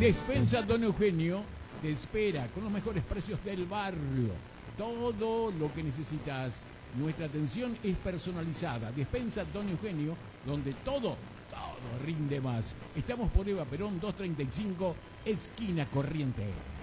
Despensa Don Eugenio te espera con los mejores precios del barrio. Todo lo que necesitas. Nuestra atención es personalizada. Despensa Don Eugenio, donde todo rinde más. Estamos por Eva Perón 235, esquina Corrientes.